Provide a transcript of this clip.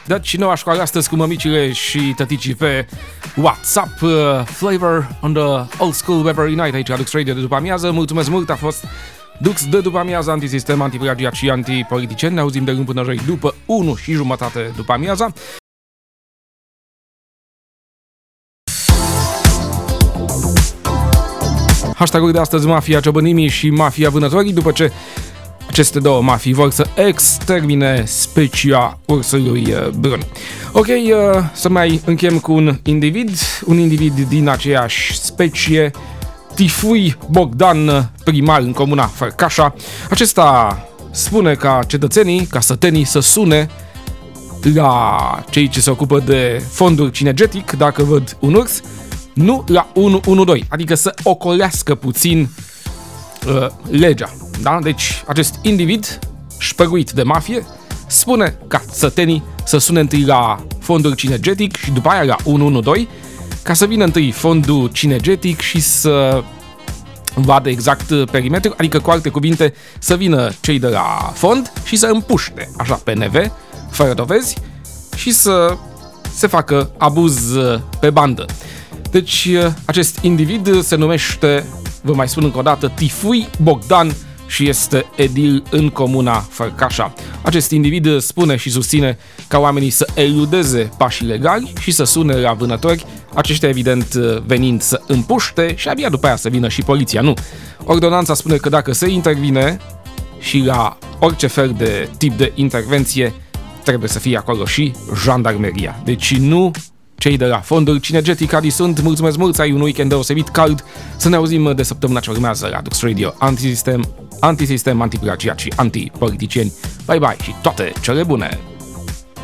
Deci noua școală astăzi cu mămicile și tăticii pe WhatsApp. Flavor on the Old School Weather Unite aici la Dux Radio de după amiază. Mulțumesc mult, a fost Dux de după amiază, antisistem, antiplagiat și antipoliticieni. Ne auzim de luni până joi după 1:30 după amiaza. Hashtag-ul de astăzi, Mafia Ciobănimii și Mafia Vânătorii, după ce aceste două mafii vor să extermine specia ursului brun. Ok, să mai închem cu un individ din aceeași specie, Tifui Bogdan, primar în comuna Fărcașa. Acesta spune ca cetățenii, ca sătenii să sune la cei ce se ocupă de fonduri Cinegetic dacă văd un urs, nu la 112, adică să ocolească puțin legea. Da? Deci acest individ șpăguit de mafie spune ca sătenii să sune întâi la fondul Cinegetic și după aia la 112 ca să vină întâi fondul Cinegetic și să vadă exact perimetrul, adică cu alte cuvinte să vină cei de la fond și să împuște așa PNV fără dovezi și să se facă abuz pe bandă. Deci acest individ se numește, vă mai spun încă o dată, Tifui Bogdan și este edil în comuna Fărcașa. Acest individ spune și susține ca oamenii să eludeze pașii legali și să sune la vânători, aceștia evident venind să împuște și abia după aia să vină și poliția. Nu. Ordonanța spune că dacă se intervine și la orice fel de tip de intervenție, trebuie să fie acolo și jandarmeria. Deci nu cei de la fondul Cinegetic. Adi sunt, mulțumesc mult, să ai un weekend deosebit cald. Să ne auzim de săptămâna ce urmează la Dux Radio. Antisistem, antiplagiat și antipoliticieni. Bye bye și toate cele bune!